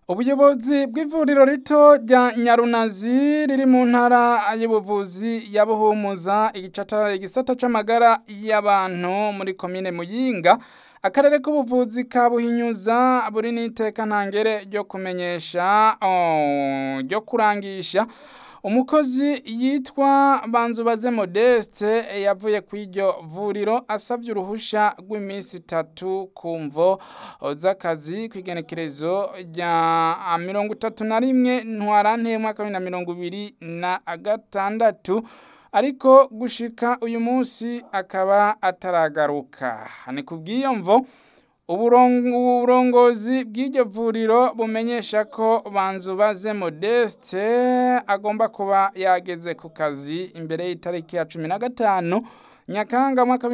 Ubuyobozi bw'ivuriro rito rya Nyarunazi riri mu ntara y'ubuvuzi ya Buhumuza igisata c'amagara y'abantu muri komine Muyinga, akarere k'ubuvuzi ka Buhinyuza buri n'iteka ntangere ryo kumenyesha ryo kurangisha umukozi yitwa Banzubaze Modeste yavuye kw'iryo vuriro asavye uruhusha rw'iminsi 3 ku mvo z'akazi kw'igenekerezo rya 31 ntwarante mwaka wa 2026 ariko gushika uyu munsi akaba ataragaruka. Ni kubw'iyo mvo uburongozi bw'iryo vuriro bumenyesha ko Banzubaze Modeste agomba kuba yageze ku kazi imbere y'itariki ya 15 Nyakanga mwaka wa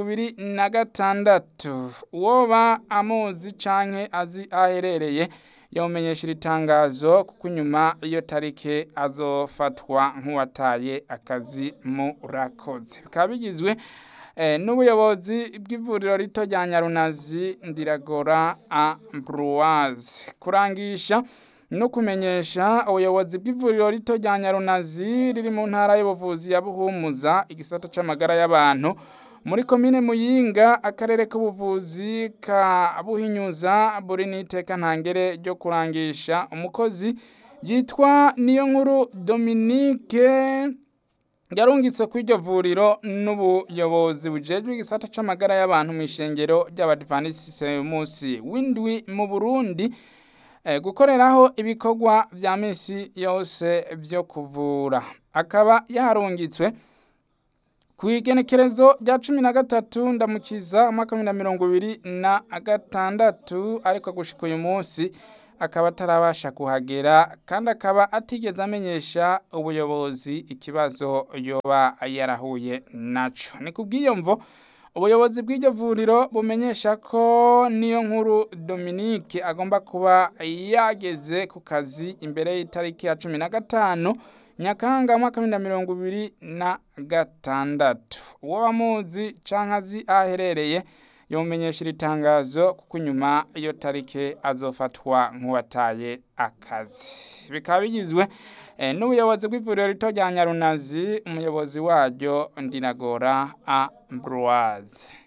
2026. Uwoba amuzi canke azi aherereye yomenyesha itangazo kuko nyuma iyo tariki azofatwa nk'uwataye akazi murakoze. Bikaba bigizwe n'ubuyobozi bw'ivuriro rito rya Nyarunazi Ndiragora Ambroise. Kurangisha no kumenyesha ubuyobozi bw'ivuriro rito rya Nyarunazi riri mu ntara y'ubuvuzi ya Buhumuza igisata c'amagara y'abantu muri komine Muyinga, akarere k'ubuvuzi ka Buhinyuza buri n'iteka ntangere ryo kurangisha umukozi yitwa Niyonkuru Dominique yarungitse kw'iryo vuriro n'ubuyobozi bujejwe igisata c'amagara y'abantu mw'ishengero ry'Abadventiste munsi w'indwi mu Burundi gukoreraho ibikorwa vya misi yose vyo kuvura. Akaba yaharungitswe kw'igenekerezo rya 13 Ndamukiza mwaka wa 2026 ariko gushika uyu munsi akaba atarabasha kuhagera kandi akaba atigeze amenyesha ubuyobozi ikibazo yoba yarahuye naco. Ni kubw'iyo mvo ubuyobozi bw'iryo vuriro bumenyesha ko Niyonkuru Dominique agomba kuba yageze ku kazi imbere y'itariki ya 15 Nyakanga mwaka wa 2026. Uwo bamuzi canke azi aherereye yomenyesha itangazo kuko nyuma iyo tariki azofatwa nk'uwataye akazi. Bikaba bigizwe n'ubuyobozi bw'ivuriro rito rya Nyarunazi, umuyobozi waryo Ndiragora Ambroise.